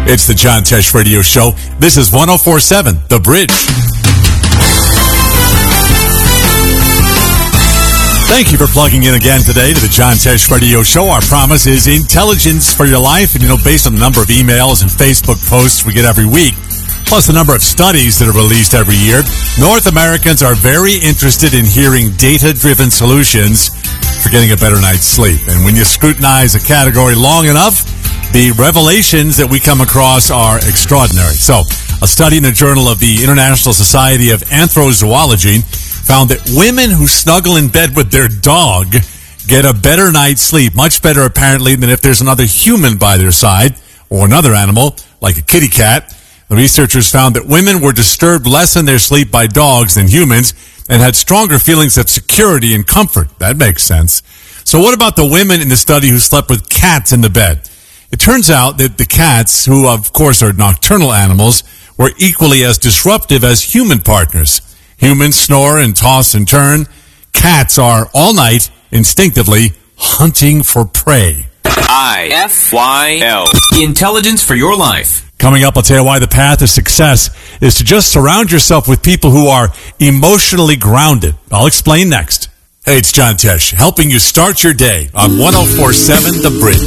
It's the John Tesh Radio Show. This is 104.7 The Bridge. Thank you for plugging in again today to the John Tesh Radio Show. Our promise is intelligence for your life. And, based on the number of emails and Facebook posts we get every week, plus the number of studies that are released every year, North Americans are very interested in hearing data-driven solutions for getting a better night's sleep. And when you scrutinize a category long enough, the revelations that we come across are extraordinary. So, a study in the Journal of the International Society of Anthrozoology found that women who snuggle in bed with their dog get a better night's sleep, much better apparently than if there's another human by their side or another animal, like a kitty cat. The researchers found that women were disturbed less in their sleep by dogs than humans and had stronger feelings of security and comfort. That makes sense. So what about the women in the study who slept with cats in the bed? It turns out that the cats, who of course are nocturnal animals, were equally as disruptive as human partners. Humans snore and toss and turn. Cats are all night, instinctively, hunting for prey. IFYL. Intelligence for your life. Coming up, I'll tell you why the path to success is to just surround yourself with people who are emotionally grounded. I'll explain next. Hey, it's John Tesh, helping you start your day on 104.7 The Bridge.